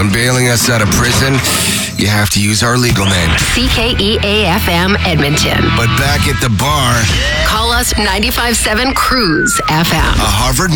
when bailing us out of prison, you have to use our legal name. CKEA-FM Edmonton. But back at the bar, Call us 95.7 Cruise FM. a Harvard